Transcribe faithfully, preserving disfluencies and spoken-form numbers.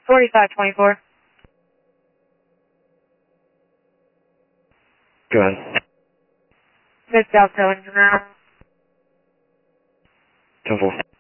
forty-five twenty-four. Go ahead. Mid South Tailings now. ten four.